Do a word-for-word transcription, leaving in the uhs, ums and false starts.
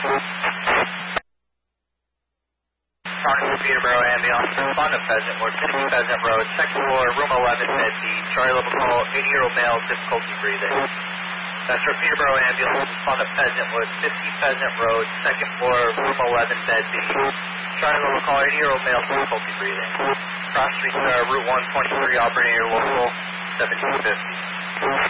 Talking to Peterborough Ambulance, respond to Pheasant Wood, fifty Pheasant Road, second floor, room eleven, bed B. Charlie level call, eighty-year-old male, difficulty breathing. That's for Peterborough Ambulance, respond to Pheasant Wood, fifty Pheasant Road, second floor, room eleven, bed B. Charlie level call, eighty-year-old male, difficulty breathing. Cross Street, uh, Route one twenty-three, operating your local seventeen fifty.